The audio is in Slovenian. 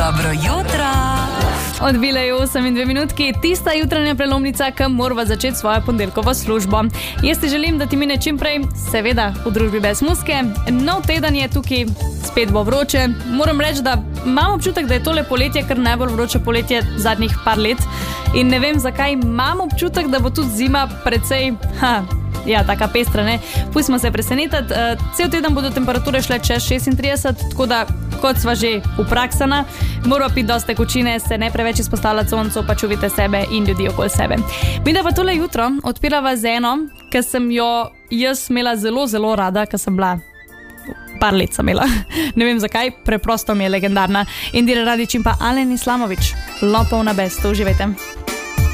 Dobro jutro. Odbile je 8 in 2 minutki, tista jutranja prelomnica, ki mora začeti svojo ponedeljkovo službo. Jaz ti želim, da ti mine čim prej, seveda v družbi brez muske. Nov teden je tukaj, spet bo vroče. Moram reči, da imam občutek, da je tole poletje kar najbolj vroče poletje zadnjih par let. In ne vem, zakaj imam občutek, da bo tudi zima precej, taka pestra, ne. Pustimo se presenetiti, cel teden bodo temperature šle čez 36, tako da, kot sva že upraksana, moramo piti dosti tekočine, se ne preveč izpostavljati soncu, pa čuvite sebe in ljudi okoli sebe. Mi da pa tole jutro odpirava z eno, ker sem jo jaz imela zelo, zelo rada, ker sem bila par let sem imela. Ne vem zakaj, preprosto mi je legendarna. Indira Radić in pa Alen Islamović. Lopov na bestu, uživajte.